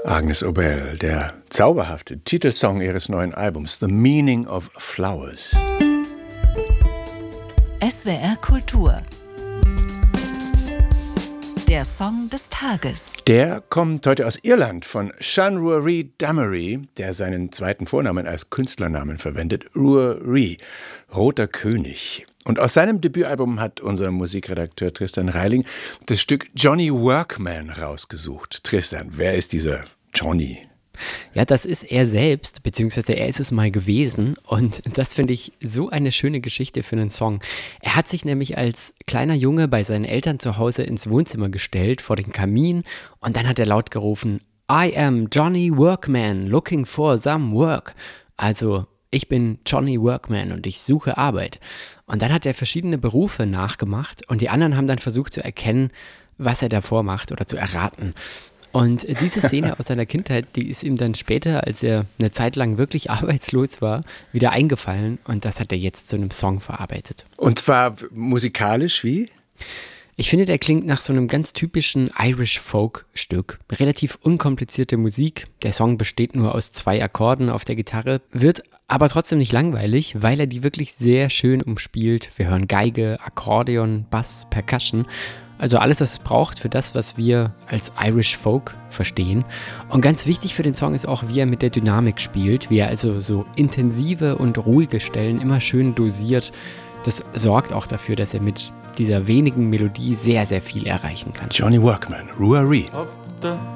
Agnes Obel, der zauberhafte Titelsong ihres neuen Albums The Meaning of Flowers. SWR Kultur. Der Song des Tages. Der kommt heute aus Irland von Sean Ruairi Damery, der seinen zweiten Vornamen als Künstlernamen verwendet, Ruairi, Roter König. Und aus seinem Debütalbum hat unser Musikredakteur Tristan Reiling das Stück Johnny Workman rausgesucht. Tristan, wer ist dieser Johnny? Ja, das ist er selbst, beziehungsweise er ist es mal gewesen, und das finde ich so eine schöne Geschichte für einen Song. Er hat sich nämlich als kleiner Junge bei seinen Eltern zu Hause ins Wohnzimmer gestellt, vor den Kamin, und dann hat er laut gerufen, I am Johnny Workman, looking for some work. Also, ich bin Johnny Workman und ich suche Arbeit. Und dann hat er verschiedene Berufe nachgemacht und die anderen haben dann versucht zu erkennen, was er davor macht oder zu erraten. Und diese Szene aus seiner Kindheit, die ist ihm dann später, als er eine Zeit lang wirklich arbeitslos war, wieder eingefallen. Und das hat er jetzt zu einem Song verarbeitet. Und zwar musikalisch wie? Ich finde, der klingt nach so einem ganz typischen Irish-Folk-Stück. Relativ unkomplizierte Musik. Der Song besteht nur aus 2 Akkorden auf der Gitarre, wird aber trotzdem nicht langweilig, weil er die wirklich sehr schön umspielt. Wir hören Geige, Akkordeon, Bass, Percussion. Also alles, was es braucht für das, was wir als Irish Folk verstehen. Und ganz wichtig für den Song ist auch, wie er mit der Dynamik spielt, wie er also so intensive und ruhige Stellen immer schön dosiert. Das sorgt auch dafür, dass er mit dieser wenigen Melodie sehr, sehr viel erreichen kann. Johnny Workman, Ruairi. Up the